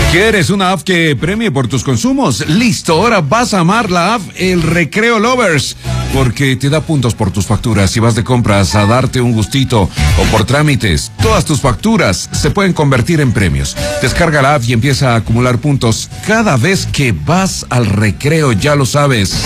¿Quieres una app que premie por tus consumos? Listo, ahora vas a amar la app El Recreo Lovers, porque te da puntos por tus facturas. Si vas de compras a darte un gustito o por trámites, todas tus facturas se pueden convertir en premios. Descarga la app y empieza a acumular puntos cada vez que vas al recreo, ya lo sabes.